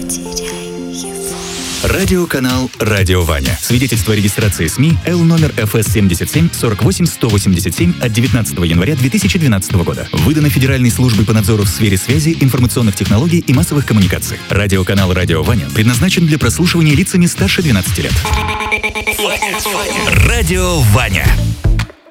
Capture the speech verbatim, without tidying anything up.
Радиоканал «Радио Ваня». Свидетельство о регистрации СМИ Л номер эф эс семьдесят семь сорок восемь сто восемьдесят семь от девятнадцатого января две тысячи двенадцатого года. Выдано Федеральной службой по надзору в сфере связи, информационных технологий и массовых коммуникаций. Радиоканал «Радио Ваня» предназначен для прослушивания лицами старше двенадцати лет. Радио Ваня.